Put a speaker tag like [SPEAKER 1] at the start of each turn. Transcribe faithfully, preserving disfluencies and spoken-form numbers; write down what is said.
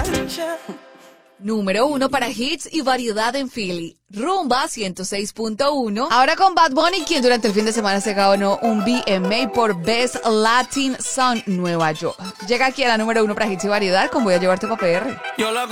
[SPEAKER 1] marcha.
[SPEAKER 2] Número uno para hits y variedad en Philly. Rumba ciento seis punto uno. Ahora con Bad Bunny, quien durante el fin de semana se ganó un B M A por Best Latin Song Nueva York. Llega aquí a la número uno para hits y variedad con Voy a llevarte pa' P R.
[SPEAKER 1] Yo la